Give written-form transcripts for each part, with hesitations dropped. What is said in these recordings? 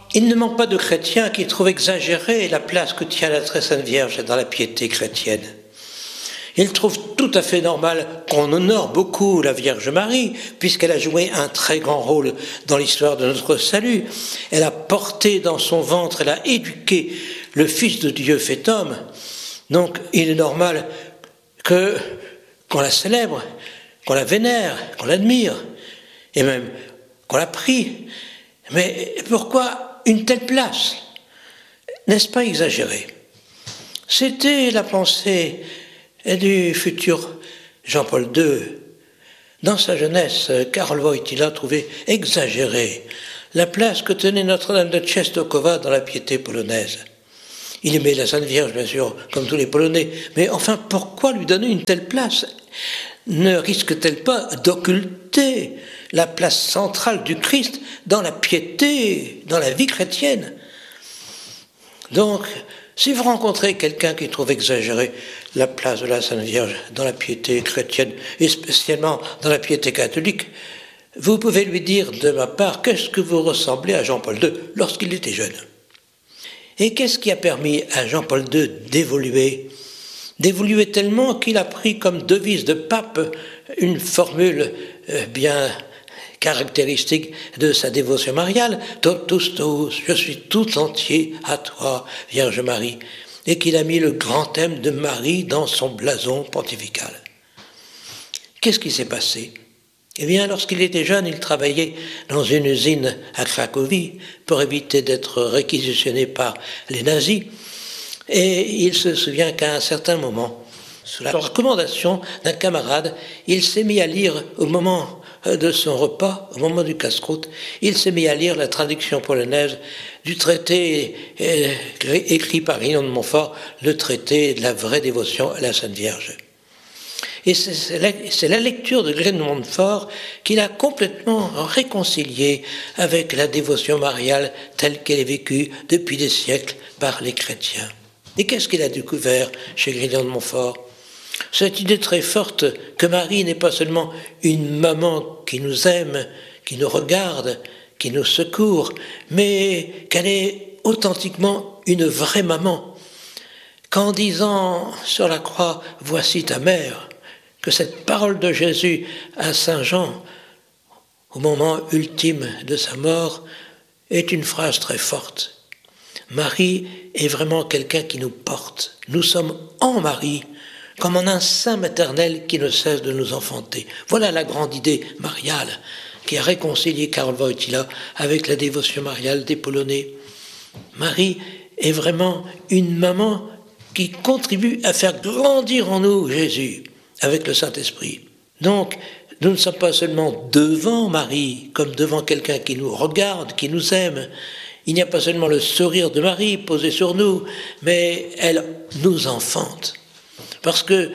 il ne manque pas de chrétiens qui trouvent exagérée la place que tient la très sainte Vierge dans la piété chrétienne. Ils trouvent tout à fait normal qu'on honore beaucoup la Vierge Marie, puisqu'elle a joué un très grand rôle dans l'histoire de notre salut. Elle a porté dans son ventre, elle a éduqué le Fils de Dieu fait homme. Donc il est normal qu'on la célèbre, qu'on la vénère, qu'on l'admire, et même qu'on la prie. Mais pourquoi une telle place? N'est-ce pas exagéré? C'était la pensée du futur Jean-Paul II. Dans sa jeunesse, Karol Wojtyła trouvait exagérée la place que tenait Notre-Dame de Częstochowa dans la piété polonaise. Il aimait la Sainte Vierge, bien sûr, comme tous les Polonais, mais enfin, pourquoi lui donner une telle place? Ne risque-t-elle pas d'occulter la place centrale du Christ dans la piété, dans la vie chrétienne? Donc, si vous rencontrez quelqu'un qui trouve exagérée la place de la Sainte Vierge dans la piété chrétienne, et spécialement dans la piété catholique, vous pouvez lui dire de ma part, qu'est-ce que vous ressemblez à Jean-Paul II lorsqu'il était jeune? Et qu'est-ce qui a permis à Jean-Paul II d'évoluer? D'évoluer tellement qu'il a pris comme devise de pape une formule bien caractéristique de sa dévotion mariale, totus tuus, je suis tout entier à toi, Vierge Marie, et qu'il a mis le grand thème de Marie dans son blason pontifical. Qu'est-ce qui s'est passé? Eh bien, lorsqu'il était jeune, il travaillait dans une usine à Cracovie pour éviter d'être réquisitionné par les nazis. Et il se souvient qu'à un certain moment, sous la recommandation d'un camarade, il s'est mis à lire au moment de son repas, au moment du casse-croûte, il s'est mis à lire la traduction polonaise du traité écrit par Grignon de Montfort, le traité de la vraie dévotion à la Sainte Vierge. Et c'est la lecture de Grignon de Montfort qui l'a complètement réconcilié avec la dévotion mariale telle qu'elle est vécue depuis des siècles par les chrétiens. Et qu'est-ce qu'il a découvert chez Grignon de Montfort? Cette idée très forte que Marie n'est pas seulement une maman qui nous aime, qui nous regarde, qui nous secourt, mais qu'elle est authentiquement une vraie maman. Qu'en disant sur la croix « Voici ta mère », que cette parole de Jésus à Saint Jean, au moment ultime de sa mort, est une phrase très forte. Marie est vraiment quelqu'un qui nous porte. Nous sommes en Marie, comme en un sein maternel qui ne cesse de nous enfanter. Voilà la grande idée mariale qui a réconcilié Karol Wojtyła avec la dévotion mariale des Polonais. Marie est vraiment une maman qui contribue à faire grandir en nous Jésus avec le Saint-Esprit. Donc, nous ne sommes pas seulement devant Marie, comme devant quelqu'un qui nous regarde, qui nous aime. Il n'y a pas seulement le sourire de Marie posé sur nous, mais elle nous enfante. Parce que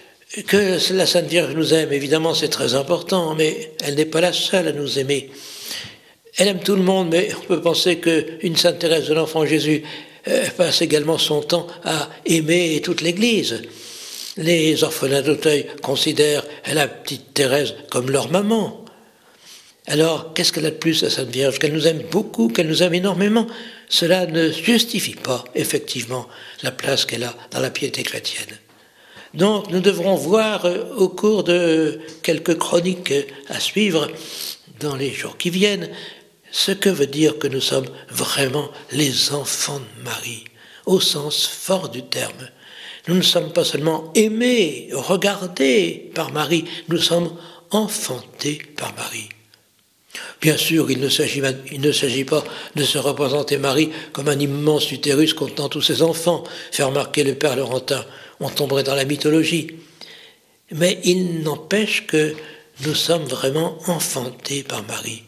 la Sainte Vierge nous aime, évidemment, c'est très important, mais elle n'est pas la seule à nous aimer. Elle aime tout le monde, mais on peut penser qu'une Sainte Thérèse de l'Enfant Jésus passe également son temps à aimer toute l'Église. Les orphelins d'Auteuil considèrent la petite Thérèse comme leur maman. Alors, qu'est-ce qu'elle a de plus, la Sainte Vierge? Qu'elle nous aime beaucoup, qu'elle nous aime énormément. Cela ne justifie pas, effectivement, la place qu'elle a dans la piété chrétienne. Donc, nous devrons voir au cours de quelques chroniques à suivre dans les jours qui viennent ce que veut dire que nous sommes vraiment les enfants de Marie, au sens fort du terme. Nous ne sommes pas seulement aimés, regardés par Marie, nous sommes enfantés par Marie. Bien sûr, il ne s'agit pas de se représenter Marie comme un immense utérus contenant tous ses enfants, fait remarquer le père Laurentin, on tomberait dans la mythologie. Mais il n'empêche que nous sommes vraiment enfantés par Marie.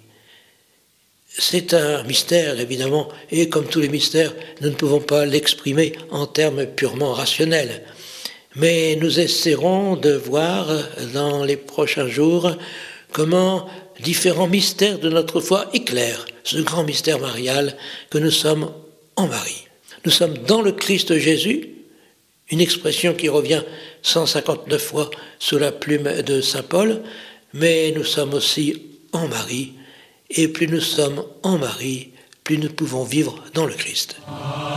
C'est un mystère, évidemment, et comme tous les mystères, nous ne pouvons pas l'exprimer en termes purement rationnels. Mais nous essaierons de voir dans les prochains jours comment différents mystères de notre foi éclairent ce grand mystère marial que nous sommes en Marie. Nous sommes dans le Christ Jésus, une expression qui revient 159 fois sous la plume de saint Paul, mais nous sommes aussi en Marie, et plus nous sommes en Marie, plus nous pouvons vivre dans le Christ.